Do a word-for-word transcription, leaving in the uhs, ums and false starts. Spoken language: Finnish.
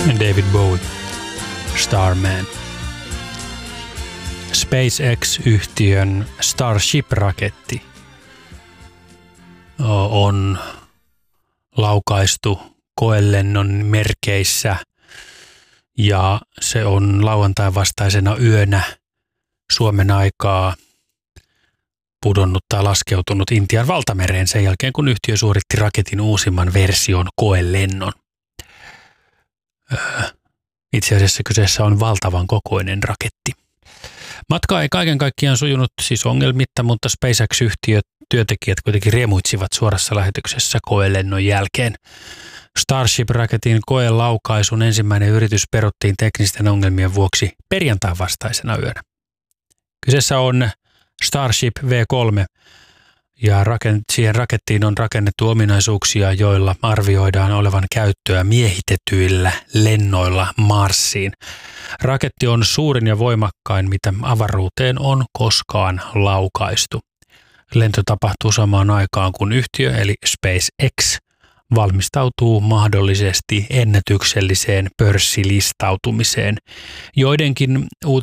David Bowie, Starman. SpaceX-yhtiön Starship-raketti on laukaistu koelennon merkeissä ja se on lauantain vastaisena yönä Suomen aikaa pudonnut tai laskeutunut Intian valtamereen sen jälkeen, kun yhtiö suoritti raketin uusimman version koelennon. Itse asiassa kyseessä on valtavan kokoinen raketti. Matka ei kaiken kaikkiaan sujunut siis ongelmitta, mutta SpaceX-yhtiöt työntekijät kuitenkin riemuitsivat suorassa lähetyksessä koelennon jälkeen. Starship-raketin koelaukaisun ensimmäinen yritys peruttiin teknisten ongelmien vuoksi perjantain vastaisena yönä. Kyseessä on Starship V kolme ja siihen rakettiin on rakennettu ominaisuuksia, joilla arvioidaan olevan käyttöä miehitetyillä lennoilla Marsiin. Raketti on suurin ja voimakkain, mitä avaruuteen on koskaan laukaistu. Lento tapahtuu samaan aikaan, kun yhtiö eli SpaceX valmistautuu mahdollisesti ennätykselliseen pörssilistautumiseen. Joidenkin